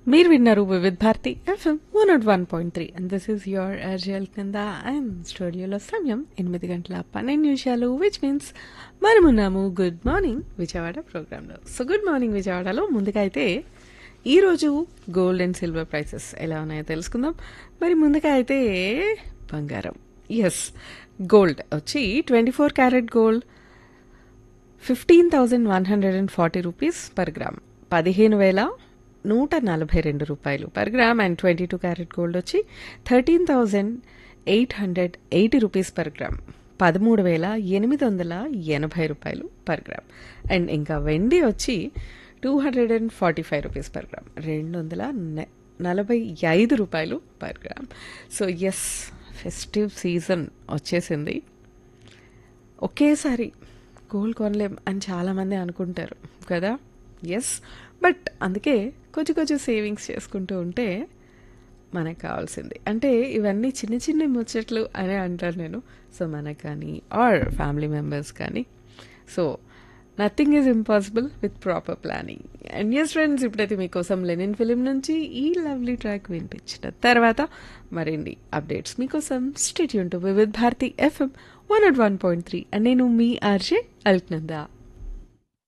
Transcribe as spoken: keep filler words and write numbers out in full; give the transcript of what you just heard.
మీరు విన్నారు Vividh Bharati FM one not one point three and this is your అర్జల్ కింద and స్టూడియోలో సమయం ఎనిమిది గంటల పన్నెండు నిమిషాలు which means మనమున్నాము good morning Vijayawada ప్రోగ్రాంలో. సో గుడ్ మార్నింగ్ విజయవాడలో ముందుగా అయితే ఈరోజు గోల్డ్ అండ్ సిల్వర్ ప్రైసెస్ ఎలా ఉన్నాయో తెలుసుకుందాం. మరి ముందుగా అయితే బంగారం, ఎస్ గోల్డ్ వచ్చి twenty four carat gold fifteen thousand one hundred and forty rupees per gram, పదిహేను వేల నూట నలభై రెండు రూపాయలు per gram. And twenty two carat gold వచ్చి thirteen thousand eight hundred eighty rupees per gram, పదమూడు వేల ఎనిమిది వందల ఎనభై రూపాయలు పర్ గ్రామ్. అండ్ ఇంకా వెండి వచ్చి two hundred and forty five rupees per gram, రెండు వందల నలభై ఐదు రూపాయలు per gram. So yes, festive season వచ్చేసింది. ఒకేసారి గోల్డ్ కొనలేం అని చాలామంది అనుకుంటారు కదా. ఎస్, బట్ అందుకే కొంచెం కొంచెం సేవింగ్స్ చేసుకుంటూ ఉంటే మనకు కావాల్సింది. అంటే ఇవన్నీ చిన్న చిన్న ముచ్చట్లు అనే అంటారు నేను. సో మనకు కానీ ఆర్ ఫ్యామిలీ మెంబర్స్ కానీ, so nothing is impossible with proper planning. And yes friends, ఇప్పుడైతే మీకోసం లెనిన్ ఫిలిం నుంచి ఈ లవ్లీ ట్రాక్ వినిపించిన తర్వాత మరిన్ని అప్డేట్స్ మీకోసం stay tune to Vividh Bharati FM one not one point three and నేను మీ ఆర్జే అల్క్నందా.